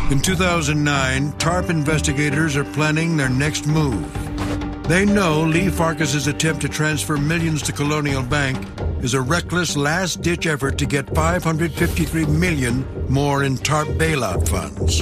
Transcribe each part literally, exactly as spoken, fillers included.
In two thousand nine, TARP investigators are planning their next move. They know Lee Farkas's attempt to transfer millions to Colonial Bank is a reckless last-ditch effort to get five hundred fifty-three million dollars more in TARP bailout funds.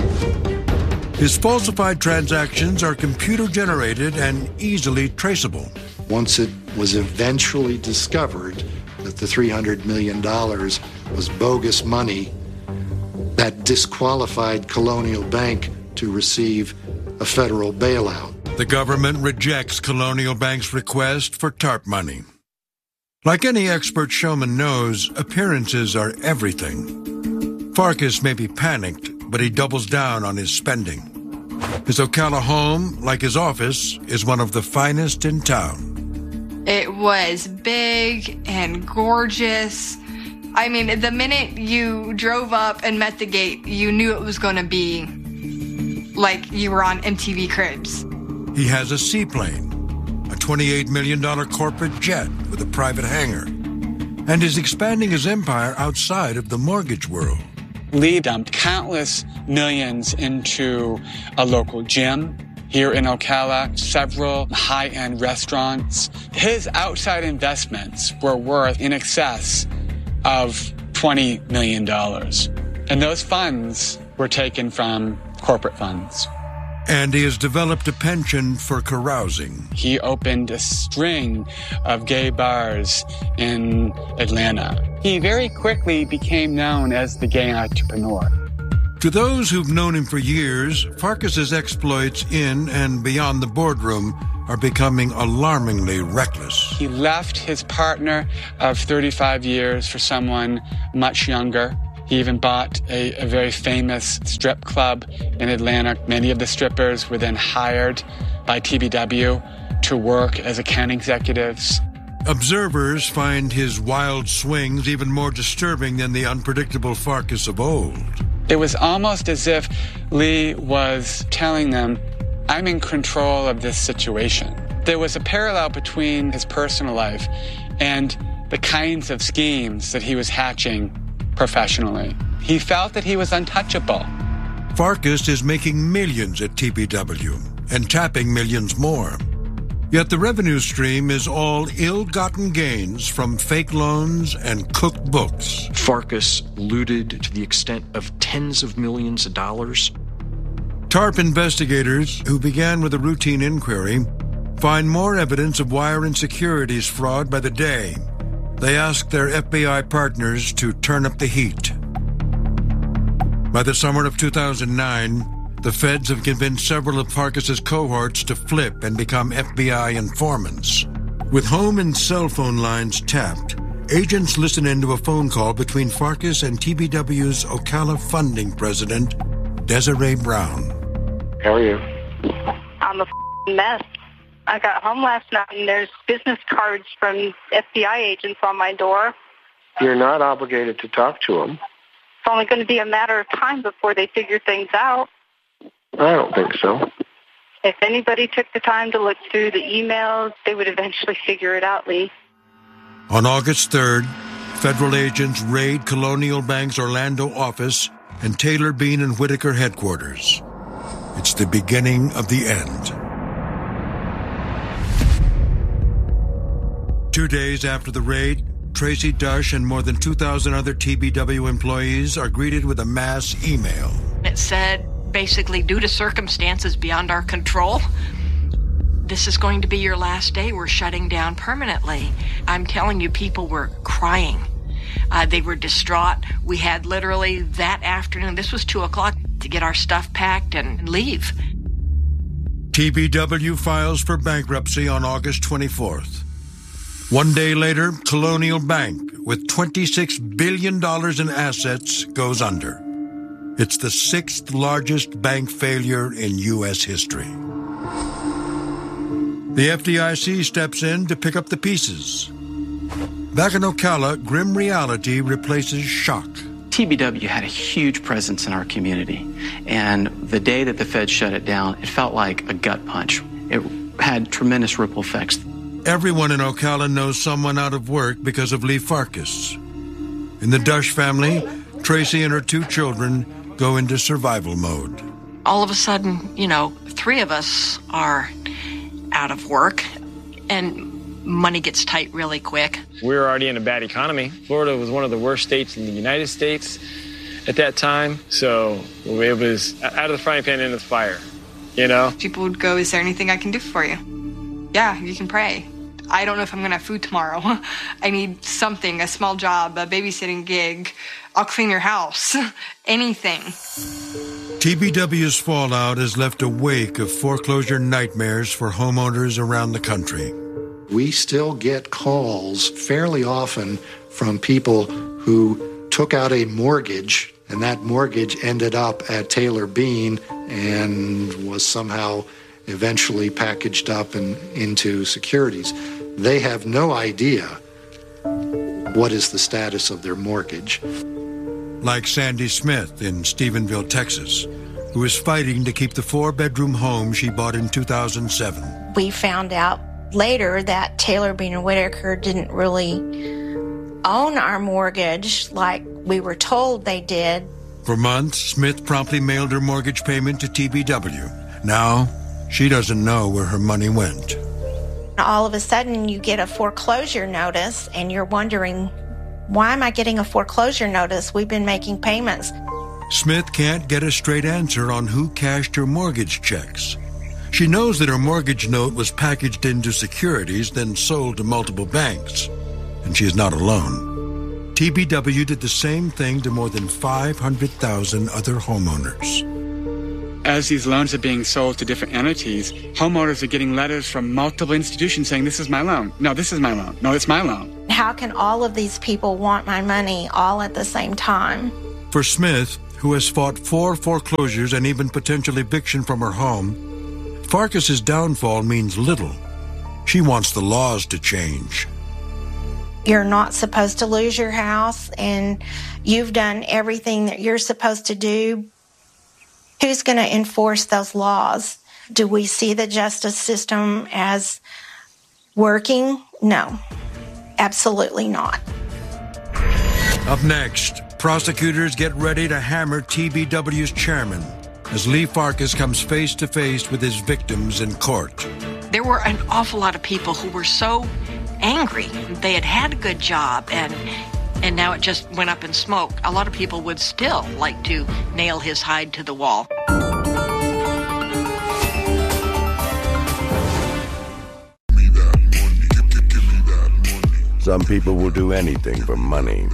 His falsified transactions are computer-generated and easily traceable. Once it was eventually discovered that the three hundred million dollars was bogus money, that disqualified Colonial Bank to receive a federal bailout. The government rejects Colonial Bank's request for TARP money. Like any expert showman knows, appearances are everything. Farkas may be panicked, but he doubles down on his spending. His Ocala home, like his office, is one of the finest in town. It was big and gorgeous. I mean, the minute you drove up and met the gate, you knew it was going to be like you were on M T V Cribs. He has a seaplane, a twenty-eight million dollars corporate jet with a private hangar, and is expanding his empire outside of the mortgage world. Lee dumped countless millions into a local gym here in Ocala, several high-end restaurants. His outside investments were worth in excess of twenty million dollars. And those funds were taken from corporate funds. And he has developed a penchant for carousing. He opened a string of gay bars in Atlanta. He very quickly became known as the gay entrepreneur. To those who've known him for years, Farkas's exploits in and beyond the boardroom are becoming alarmingly reckless. He left his partner of thirty-five years for someone much younger. He even bought a, a very famous strip club in Atlanta. Many of the strippers were then hired by T B W to work as account executives. Observers find his wild swings even more disturbing than the unpredictable Farkas of old. It was almost as if Lee was telling them, I'm in control of this situation. There was a parallel between his personal life and the kinds of schemes that he was hatching professionally. He felt that he was untouchable. Farkas is making millions at T B W and tapping millions more. Yet the revenue stream is all ill-gotten gains from fake loans and cooked books. Farkas looted to the extent of tens of millions of dollars. TARP investigators, who began with a routine inquiry, find more evidence of wire and securities fraud by the day. They ask their F B I partners to turn up the heat. By the summer of two thousand nine, the feds have convinced several of Farkas's cohorts to flip and become F B I informants. With home and cell phone lines tapped, agents listen into a phone call between Farkas and T B W's Ocala funding president, Desiree Brown. How are you? I'm a f***ing mess. I got home last night and there's business cards from F B I agents on my door. You're not obligated to talk to them. It's only going to be a matter of time before they figure things out. I don't think so. If anybody took the time to look through the emails, they would eventually figure it out, Lee. On August third, federal agents raid Colonial Bank's Orlando office and Taylor, Bean and Whitaker headquarters. It's the beginning of the end. Two days after the raid, Tracy Dush and more than two thousand other T B W employees are greeted with a mass email. It said, basically, due to circumstances beyond our control, this is going to be your last day. We're shutting down permanently. I'm telling you, people were crying. Uh, they were distraught. We had literally that afternoon, this was two o'clock, to get our stuff packed and leave. T B W files for bankruptcy on August twenty-fourth. One day later, Colonial Bank, with twenty-six billion dollars in assets, goes under. It's the sixth largest bank failure in U S history. The F D I C steps in to pick up the pieces. Back in Ocala, grim reality replaces shock. T B W had a huge presence in our community, and the day that the Fed shut it down, it felt like a gut punch. It had tremendous ripple effects. Everyone in Ocala knows someone out of work because of Lee Farkas. In the Dush family, Tracy and her two children go into survival mode. All of a sudden, you know, three of us are out of work, and money gets tight really quick. We were already in a bad economy. Florida was one of the worst states in the United States at that time, so it was out of the frying pan into the fire, you know? People would go, is there anything I can do for you? Yeah, you can pray. I don't know if I'm going to have food tomorrow. I need something, a small job, a babysitting gig. I'll clean your house. Anything. T B W's fallout has left a wake of foreclosure nightmares for homeowners around the country. We still get calls fairly often from people who took out a mortgage, and that mortgage ended up at Taylor Bean and was somehow eventually packaged up and into securities. They have no idea what is the status of their mortgage. Like Sandy Smith in Stephenville, Texas, who is fighting to keep the four-bedroom home she bought in two thousand seven. We found out later that Taylor Bean and Whitaker didn't really own our mortgage like we were told they did. For months, Smith promptly mailed her mortgage payment to T B W. Now, she doesn't know where her money went. All of a sudden, you get a foreclosure notice, and you're wondering, why am I getting a foreclosure notice? We've been making payments. Smith can't get a straight answer on who cashed her mortgage checks. She knows that her mortgage note was packaged into securities, then sold to multiple banks. And she is not alone. T B W did the same thing to more than five hundred thousand other homeowners. As these loans are being sold to different entities, homeowners are getting letters from multiple institutions saying, this is my loan. No, this is my loan. No, it's my loan. How can all of these people want my money all at the same time? For Smith, who has fought four foreclosures and even potential eviction from her home, Farkas's downfall means little. She wants the laws to change. You're not supposed to lose your house, and you've done everything that you're supposed to do. Who's going to enforce those laws? Do we see the justice system as working? No, absolutely not. Up next, prosecutors get ready to hammer T B W's chairman as Lee Farkas comes face to face with his victims in court. There were an awful lot of people who were so angry. They had had a good job, and and now it just went up in smoke. A lot of people would still like to nail his hide to the wall. Some people will do anything for money.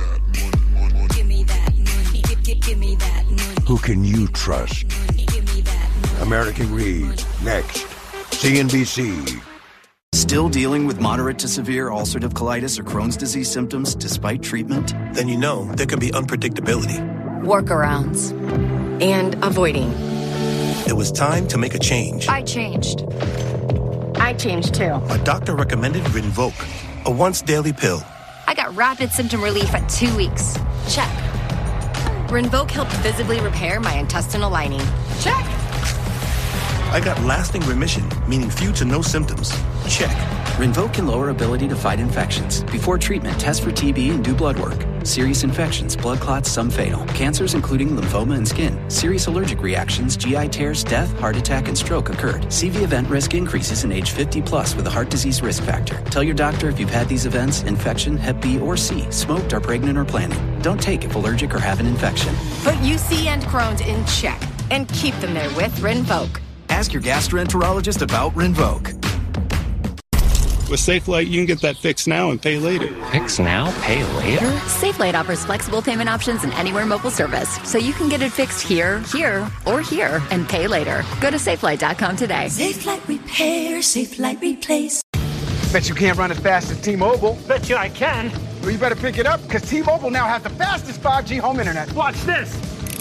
Who can you trust? American Greed, next. C N B C. Still dealing with moderate to severe ulcerative colitis or Crohn's disease symptoms despite treatment? Then you know there can be unpredictability. Workarounds. And avoiding. It was time to make a change. I changed. I changed too. A doctor recommended Rinvoq, a once-daily pill. I got rapid symptom relief at two weeks. Check. Rinvoq helped visibly repair my intestinal lining. Check. I got lasting remission, meaning few to no symptoms. Check. Rinvoq can lower ability to fight infections. Before treatment, test for T B and do blood work. Serious infections, blood clots, some fatal. Cancers including lymphoma and skin. Serious allergic reactions, G I tears, death, heart attack, and stroke occurred. C V event risk increases in age fifty plus with a heart disease risk factor. Tell your doctor if you've had these events, infection, Hep B or C, smoked, are pregnant or planning. Don't take if allergic or have an infection. Put U C and Crohn's in check and keep them there with Rinvoq. Ask your gastroenterologist about Rinvoq. With SafeLight, you can get that fixed now and pay later. Fix now, pay later? SafeLight offers flexible payment options and anywhere mobile service, so you can get it fixed here, here, or here, and pay later. Go to safelight dot com today. SafeLight Repair, SafeLight Replace. Bet you can't run as fast as T-Mobile. Bet you I can. Well, you better pick it up, because T-Mobile now has the fastest five G home internet. Watch this.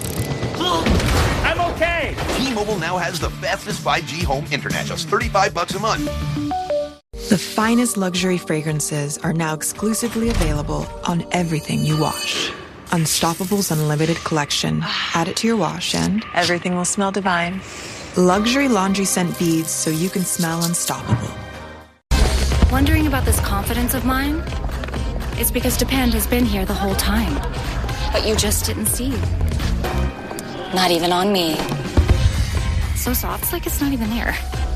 I'm okay. T-Mobile now has the fastest five G home internet, just thirty-five bucks a month. The finest luxury fragrances are now exclusively available on everything you wash. Unstoppable's Unlimited Collection. Add it to your wash and everything will smell divine. Luxury laundry scent beads so you can smell unstoppable. Wondering about this confidence of mine? It's because Depend has been here the whole time. But you just didn't see. Not even on me. So soft, like it's not even there.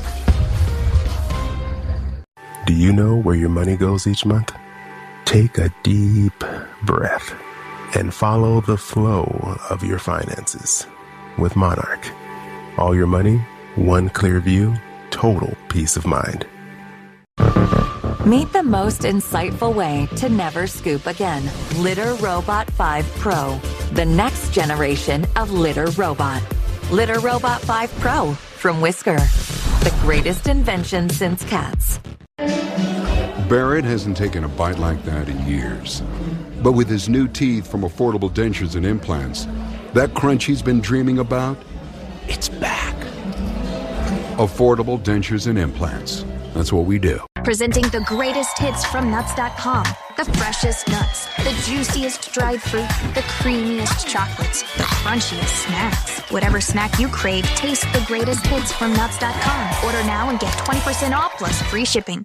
Do you know where your money goes each month? Take a deep breath and follow the flow of your finances with Monarch. All your money, one clear view, total peace of mind. Meet the most insightful way to never scoop again. Litter Robot five Pro, the next generation of litter robot. Litter Robot five Pro from Whisker, the greatest invention since cats. Barrett hasn't taken a bite like that in years. But with his new teeth from Affordable Dentures and Implants, that crunch he's been dreaming about, it's back. Affordable Dentures and Implants. That's what we do. Presenting the greatest hits from nuts dot com. The freshest nuts, the juiciest dried fruit, the creamiest chocolates, the crunchiest snacks. Whatever snack you crave, taste the greatest hits from nuts dot com. Order now and get twenty percent off plus free shipping.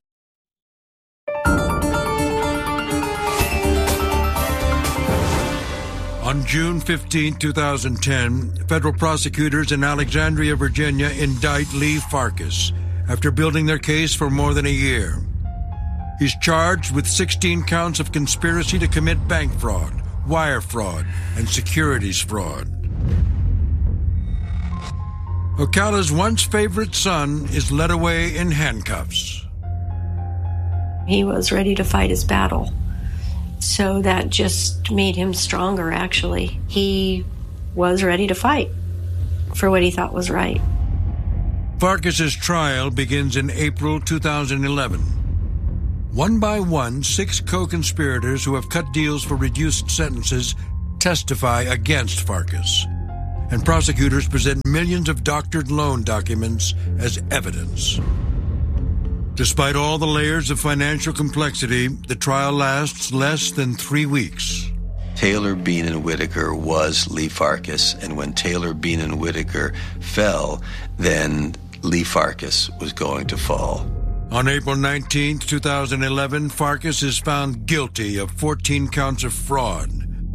On June fifteenth, twenty ten, federal prosecutors in Alexandria, Virginia, indict Lee Farkas after building their case for more than a year. He's charged with sixteen counts of conspiracy to commit bank fraud, wire fraud, and securities fraud. Ocala's once favorite son is led away in handcuffs. He was ready to fight his battle. So that just made him stronger, actually. He was ready to fight for what he thought was right. Farkas's trial begins in April two thousand eleven. One by one, six co-conspirators who have cut deals for reduced sentences testify against Farkas, and prosecutors present millions of doctored loan documents as evidence. Despite all the layers of financial complexity, the trial lasts less than three weeks. Taylor Beanon Whitaker was Lee Farkas, and when Taylor Beanon Whitaker fell, then Lee Farkas was going to fall. On April nineteenth, twenty eleven, Farkas is found guilty of fourteen counts of fraud.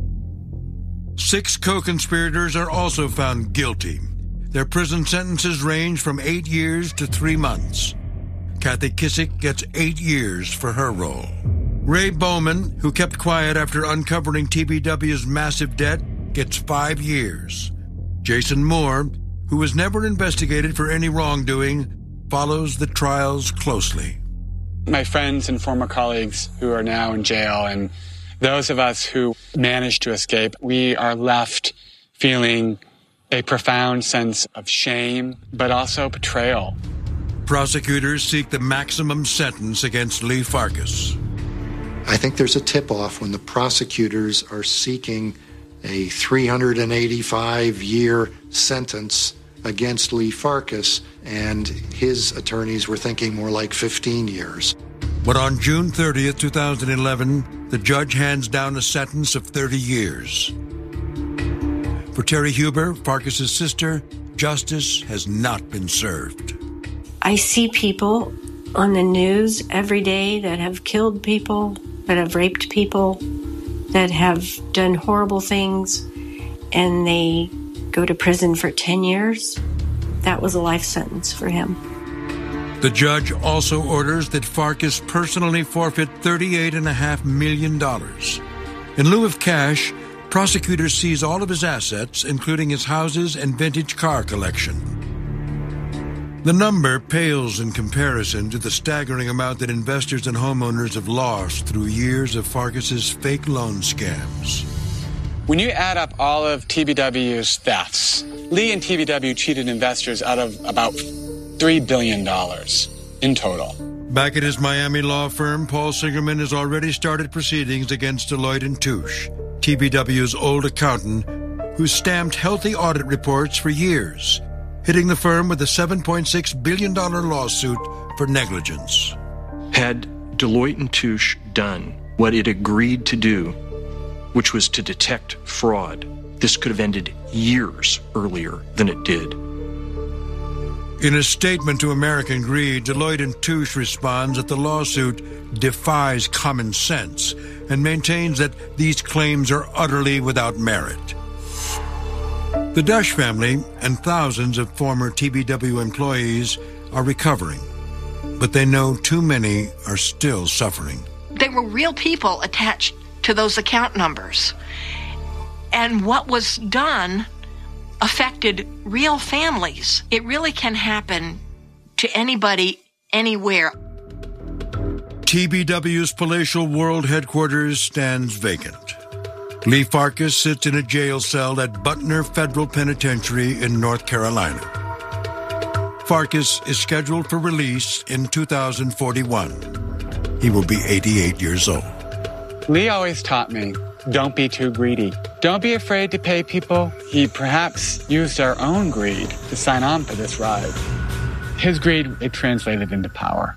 Six co-conspirators are also found guilty. Their prison sentences range from eight years to three months. Kathy Kissick gets eight years for her role. Ray Bowman, who kept quiet after uncovering T B W's massive debt, gets five years. Jason Moore, who was never investigated for any wrongdoing, follows the trials closely. My friends and former colleagues who are now in jail, and those of us who managed to escape, we are left feeling a profound sense of shame, but also betrayal. Prosecutors seek the maximum sentence against Lee Farkas. I think there's a tip-off when the prosecutors are seeking a three hundred eighty-five year sentence against Lee Farkas, and his attorneys were thinking more like fifteen years. But on June thirtieth, twenty eleven, the judge hands down a sentence of thirty years. For Terry Huber, Farkas's sister, justice has not been served. I see people on the news every day that have killed people, that have raped people, that have done horrible things, and they go to prison for ten years. That was a life sentence for him. The judge also orders that Farkas personally forfeit thirty-eight point five million dollars. In lieu of cash, prosecutors seize all of his assets, including his houses and vintage car collection. The number pales in comparison to the staggering amount that investors and homeowners have lost through years of Farkas's fake loan scams. When you add up all of T B W's thefts, Lee and T B W cheated investors out of about three billion dollars in total. Back at his Miami law firm, Paul Singerman has already started proceedings against Deloitte and Touche, T B W's old accountant, who stamped healthy audit reports for years, hitting the firm with a seven point six billion dollars lawsuit for negligence. Had Deloitte and Touche done what it agreed to do, which was to detect fraud, this could have ended years earlier than it did. In a statement to American Greed, Deloitte and Touche responds that the lawsuit defies common sense and maintains that these claims are utterly without merit. The Dush family and thousands of former T B W employees are recovering, but they know too many are still suffering. They were real people attached to those account numbers. And what was done affected real families. It really can happen to anybody, anywhere. T B W's palatial world headquarters stands vacant. Lee Farkas sits in a jail cell at Butner Federal Penitentiary in North Carolina. Farkas is scheduled for release in two thousand forty-one. He will be eighty-eight years old. Lee always taught me, don't be too greedy. Don't be afraid to pay people. He perhaps used our own greed to sign on for this ride. His greed, it translated into power.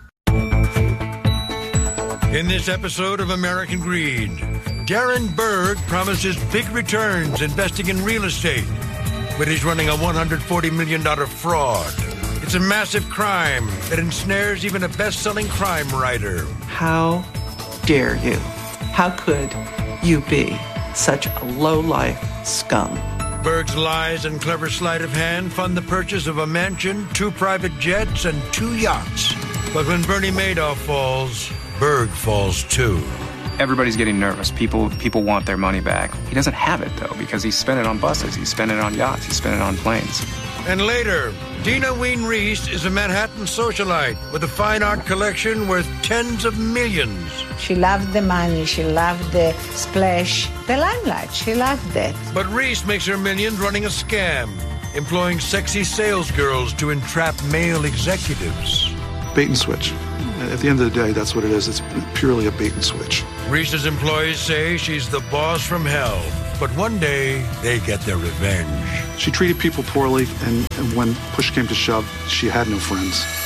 In this episode of American Greed, Darren Berg promises big returns investing in real estate, but he's running a one hundred forty million dollars fraud. It's a massive crime that ensnares even a best-selling crime writer. How dare you? How could you be such a low-life scum? Berg's lies and clever sleight of hand fund the purchase of a mansion, two private jets, and two yachts. But when Bernie Madoff falls, Berg falls too. Everybody's getting nervous. People people want their money back. He doesn't have it, though, because he spent it on buses. He spent it on yachts. He spent it on planes. And later, Dina Ween Reese is a Manhattan socialite with a fine art collection worth tens of millions. She loved the money. She loved the splash, the limelight. She loved it. But Reese makes her millions running a scam, employing sexy sales girls to entrap male executives. Bait and switch. At the end of the day, that's what it is. It's purely a bait and switch. Reese's employees say she's the boss from hell, but one day they get their revenge. She treated people poorly, and, and when push came to shove, she had no friends.